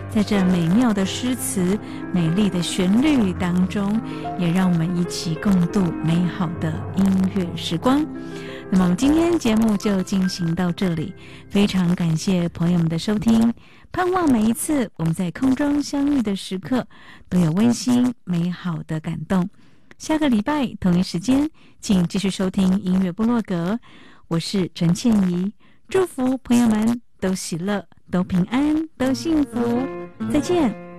在这美妙的诗词、美丽的旋律当中，也让我们一起共度美好的音乐时光。那么我们今天节目就进行到这里，非常感谢朋友们的收听，盼望每一次我们在空中相遇的时刻都有温馨美好的感动。下个礼拜同一时间请继续收听音乐部落格，我是陈倩怡，祝福朋友们都喜乐，都平安，都幸福，再见。